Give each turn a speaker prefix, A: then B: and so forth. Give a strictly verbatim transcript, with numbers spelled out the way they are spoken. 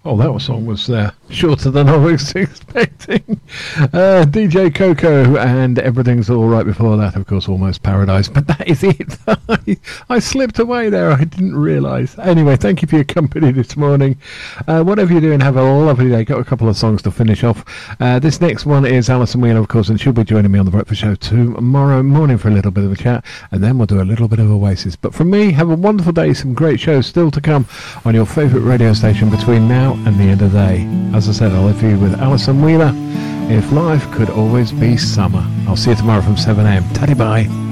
A: Oh, that song was uh, shorter than I was expecting. Uh, D J Coco and Everything's All Right before that, of course, Almost Paradise. But that is it. I, I slipped away there. I didn't realise. Anyway, thank you for your company this morning. Uh, whatever you're doing, have a lovely day. Got a couple of songs to finish off. Uh, this next one is Alison Wheeler, of course, and she'll be joining me on The Breakfast Show tomorrow morning for a little bit of a chat. And then we'll do a little bit of Oasis. But from me, have a wonderful day. Some great shows still to come on your favourite radio station between now and the end of the day. As I said, I'll leave you with Alison Wheeler, If Life Could Always Be Summer. I'll see you tomorrow from seven a.m. Taddy bye.